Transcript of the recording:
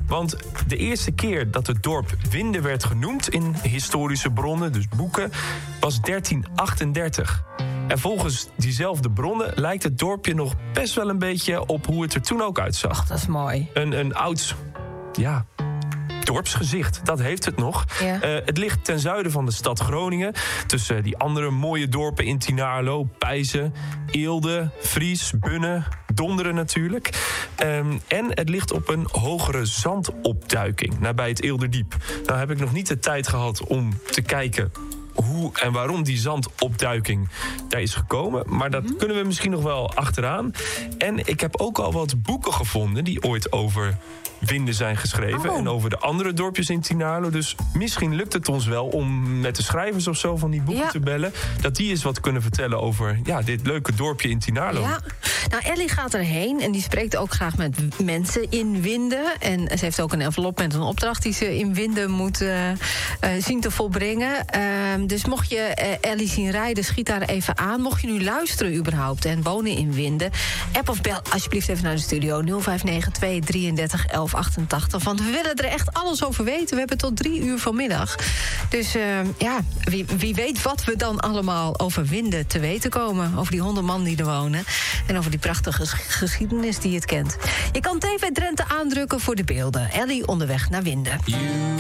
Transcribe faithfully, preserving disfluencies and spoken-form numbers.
Want de eerste keer dat het dorp Winde werd genoemd in historische bronnen, dus boeken, was dertien achtendertig. En volgens diezelfde bronnen lijkt het dorpje nog best wel een beetje op hoe het er toen ook uitzag. Ach, dat is mooi. Een, een oud, ja, dorpsgezicht, dat heeft het nog. Ja. Uh, het ligt ten zuiden van de stad Groningen. Tussen die andere mooie dorpen in Tynaarlo, Pijzen, Eelde, Vries, Bunne, Donderen natuurlijk. Um, en het ligt op een hogere zandopduiking nabij het Eelderdiep. Nou heb ik nog niet de tijd gehad om te kijken hoe en waarom die zandopduiking daar is gekomen. Maar dat kunnen we misschien nog wel achteraan. En ik heb ook al wat boeken gevonden die ooit over Winde zijn geschreven. Oh. En over de andere dorpjes in Tynaarlo. Dus misschien lukt het ons wel om met de schrijvers of zo van die boeken Ja. te bellen. Dat die eens wat kunnen vertellen over ja, dit leuke dorpje in Tynaarlo. Ja, nou Ellie gaat erheen en die spreekt ook graag met mensen in Winde. En ze heeft ook een envelop met een opdracht die ze in Winde moet uh, uh, zien te volbrengen. Uh, dus mocht je uh, Ellie zien rijden, schiet daar even aan. Mocht je nu luisteren überhaupt en wonen in Winde, app of bel alsjeblieft even naar de studio nul vijf negen twee drieëndertig elf achtentachtig. Want we willen er echt alles over weten. We hebben tot drie uur vanmiddag. Dus uh, ja, wie, wie weet wat we dan allemaal over Winde te weten komen. Over die honderd man die er wonen. En over die prachtige geschiedenis die het kent. Je kan T V Drenthe aandrukken voor de beelden. Ellie onderweg naar Winde.